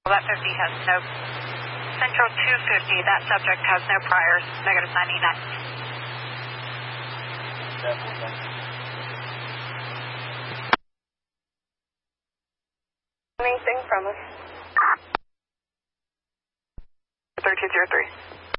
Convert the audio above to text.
That 50 has no, Central 250, that subject has no priors, negative 99. Anything from us? 3203.